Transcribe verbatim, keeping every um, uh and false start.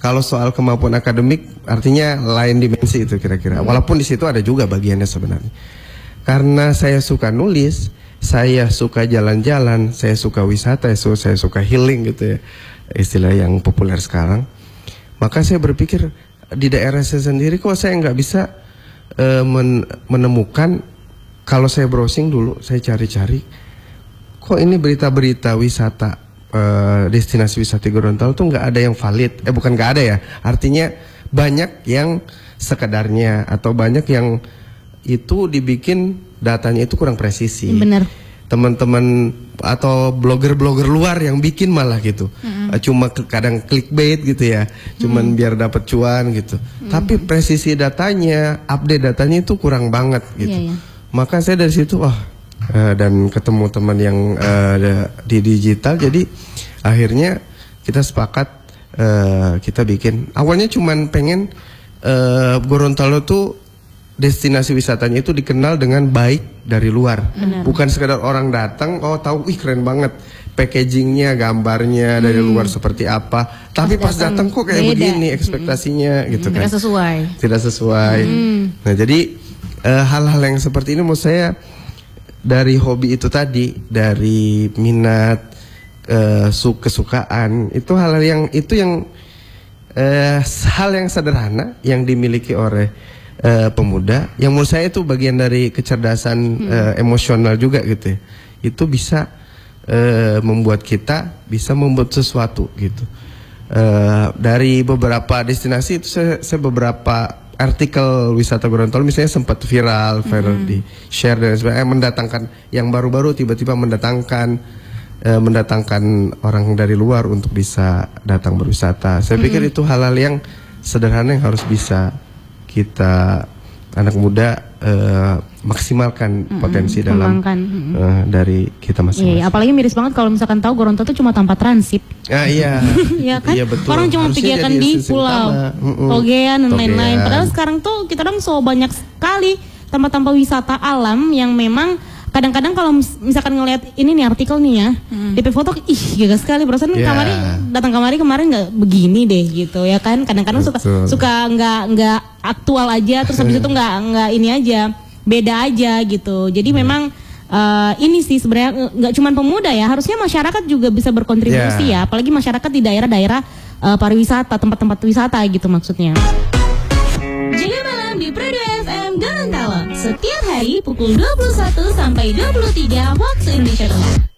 kalau soal kemampuan akademik artinya lain dimensi itu kira-kira. Walaupun di situ ada juga bagiannya sebenarnya. Karena saya suka nulis, saya suka jalan-jalan, saya suka wisata, saya suka healing gitu ya, istilah yang populer sekarang. Maka saya berpikir di daerah saya sendiri kok saya nggak bisa uh, men menemukan. Kalau saya browsing dulu, saya cari-cari, kok ini berita-berita wisata, uh, destinasi wisata Gorontalo tuh nggak ada yang valid. Eh bukan nggak ada ya, artinya banyak yang sekedarnya atau banyak yang itu dibikin datanya itu kurang presisi. Bener. Teman-teman atau blogger-blogger luar yang bikin malah gitu, mm-hmm. uh, cuma kadang clickbait gitu ya, cuman mm-hmm. biar dapat cuan gitu. Mm-hmm. Tapi presisi datanya, update datanya itu kurang banget gitu. Yeah, yeah. Maka saya dari situ wah uh, dan ketemu teman yang uh, di digital, jadi akhirnya kita sepakat uh, kita bikin. Awalnya cuman pengen uh, Gorontalo tuh destinasi wisatanya itu dikenal dengan baik dari luar. Benar. Bukan sekedar orang datang oh tahu ih keren banget packagingnya, gambarnya hmm. dari luar seperti apa, tapi pas, pas datang kok kayak beda. Begini ekspektasinya hmm. gitu kan. Tidak sesuai. Tidak sesuai. Hmm. Nah jadi hal-hal uh, yang seperti ini menurut saya dari hobi itu tadi, dari minat, uh, kesukaan, itu hal yang itu yang uh, hal yang sederhana yang dimiliki oleh uh, pemuda, yang menurut saya itu bagian dari kecerdasan hmm. uh, emosional juga gitu ya. Itu bisa uh, membuat kita bisa membuat sesuatu gitu. Uh, dari beberapa destinasi itu saya, saya beberapa artikel wisata Gorontalo misalnya sempat viral, viral mm-hmm. di share dan sebagainya, mendatangkan yang baru-baru tiba-tiba mendatangkan eh, mendatangkan orang dari luar untuk bisa datang berwisata. Saya mm-hmm. pikir itu hal-hal yang sederhana yang harus bisa kita anak muda eh, maksimalkan mm-hmm. potensi dalam mm-hmm. eh, dari kita masing-masing. Iya, apalagi miris banget kalau misalkan tahu Gorontalo itu cuma tempat transit. Ah, iya. Ya kan? Iya, betul. Orang cuma pikirkan di pulau mm-mm. Togean dan lain-lain. Padahal sekarang tuh kita orang so banyak sekali tempat-tempat wisata alam yang memang kadang-kadang kalau misalkan ngelihat ini nih artikel nih ya, hmm. D P foto ih gila sekali perasaan yeah. kamari datang kamari kemarin nggak begini deh gitu ya kan. Kadang-kadang suka suka nggak nggak aktual aja, terus habis itu nggak nggak ini aja, beda aja gitu. Jadi hmm. memang Uh, ini sih sebenarnya nggak cuma pemuda ya, harusnya masyarakat juga bisa berkontribusi yeah. ya, apalagi masyarakat di daerah-daerah uh, pariwisata, tempat-tempat wisata gitu maksudnya. Jaga malam di Prado F M Gorontalo setiap hari pukul dua puluh satu sampai dua puluh tiga waktu Indonesia Tengah.